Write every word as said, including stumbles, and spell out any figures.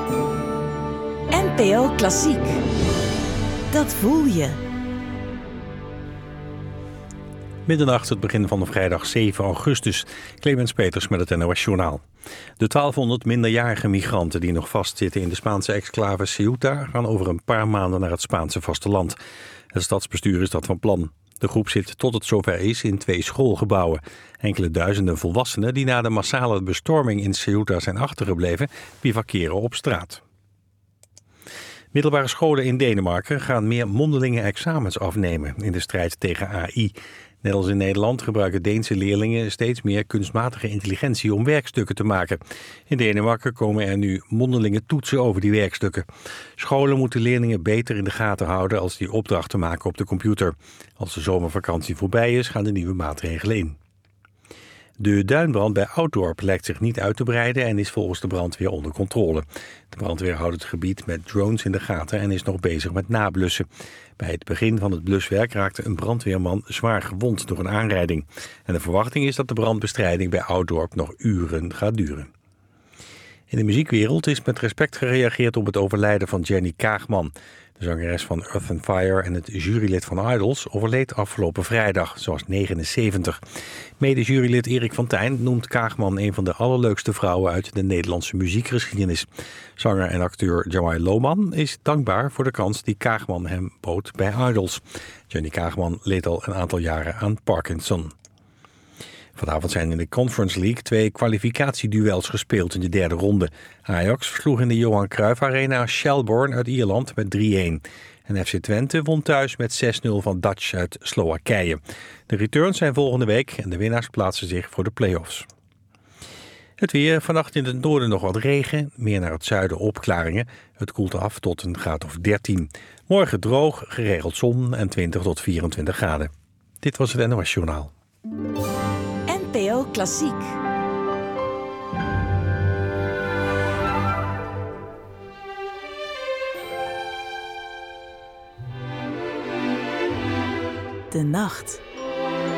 N P O Klassiek. Dat voel je. Middernacht, het begin van de vrijdag zeven augustus. Clemens Peters met het N O S Journaal. De twaalfhonderd minderjarige migranten die nog vastzitten in de Spaanse exclave Ceuta gaan over een paar maanden naar het Spaanse vasteland. Het stadsbestuur is dat van plan. De groep zit tot het zover is in twee schoolgebouwen. Enkele duizenden volwassenen die na de massale bestorming in Ceuta zijn achtergebleven, bivakeren op straat. Middelbare scholen in Denemarken gaan meer mondelinge examens afnemen in de strijd tegen A I. Net als in Nederland gebruiken Deense leerlingen steeds meer kunstmatige intelligentie om werkstukken te maken. In Denemarken komen er nu mondelinge toetsen over die werkstukken. Scholen moeten leerlingen beter in de gaten houden als die opdrachten maken op de computer. Als de zomervakantie voorbij is, gaan de nieuwe maatregelen in. De duinbrand bij Ouddorp lijkt zich niet uit te breiden en is volgens de brandweer onder controle. De brandweer houdt het gebied met drones in de gaten en is nog bezig met nablussen. Bij het begin van het bluswerk raakte een brandweerman zwaar gewond door een aanrijding. En de verwachting is dat de brandbestrijding bij Ouddorp nog uren gaat duren. In de muziekwereld is met respect gereageerd op het overlijden van Jenny Kaagman. De zangeres van Earth and Fire en het jurylid van Idols overleed afgelopen vrijdag. Ze was negenenzeventig. Mede-jurylid Erik van Tijn noemt Kaagman een van de allerleukste vrouwen uit de Nederlandse muziekgeschiedenis. Zanger en acteur Jamai Lohman is dankbaar voor de kans die Kaagman hem bood bij Idols. Jenny Kaagman leed al een aantal jaren aan Parkinson. Vanavond zijn in de Conference League twee kwalificatieduels gespeeld in de derde ronde. Ajax versloeg in de Johan Cruijff Arena Shelbourne uit Ierland met drie-een. En F C Twente won thuis met zes nul van Dutch uit Slowakije. De returns zijn volgende week en de winnaars plaatsen zich voor de play-offs. Het weer, vannacht in het noorden nog wat regen, meer naar het zuiden opklaringen. Het koelt af tot een graad of dertien. Morgen droog, geregeld zon en twintig tot vierentwintig graden. Dit was het N O S Journaal. N P O Klassiek. De nacht.